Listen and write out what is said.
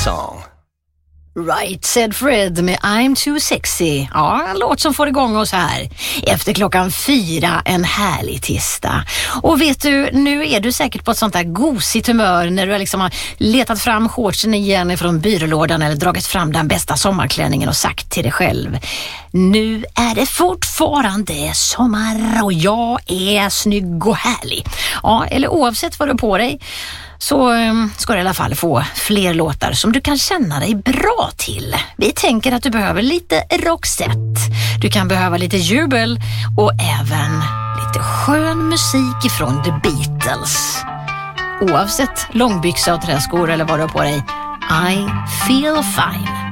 song. Right, said Fred med I'm Too Sexy. Ja, en låt som får igång oss här. Efter 4:00 en härlig tisdag. Och vet du, nu är du säkert på ett sånt där gosigt humör när du liksom har letat fram shortsen igen från byrålådan eller dragit fram den bästa sommarklänningen och sagt till dig själv: nu är det fortfarande sommar och jag är snygg och härlig. Ja, eller oavsett vad du har på dig så ska du i alla fall få fler låtar som du kan känna dig bra till. Vi tänker att du behöver lite Roxette, du kan behöva lite jubel och även lite skön musik från The Beatles. Oavsett långbyxa och träskor eller vad du har på dig, I feel fine.